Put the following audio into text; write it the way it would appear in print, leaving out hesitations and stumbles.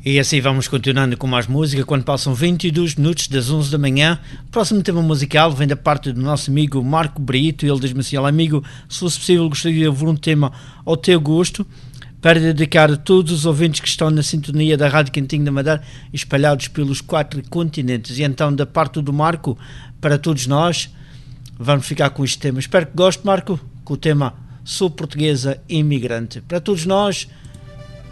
E assim vamos continuando com mais música, quando passam 22 minutos das 11 da manhã. O próximo tema musical vem da parte do nosso amigo Marco Brito. Ele diz-me assim: olá amigo, se fosse possível gostaria de ouvir um tema ao teu gosto, para dedicar a todos os ouvintes que estão na sintonia da Rádio Cantinho da Madeira, espalhados pelos 4 continentes. E então, da parte do Marco, para todos nós, vamos ficar com este tema. Espero que goste, Marco, com o tema Sou Portuguesa Imigrante. Para todos nós,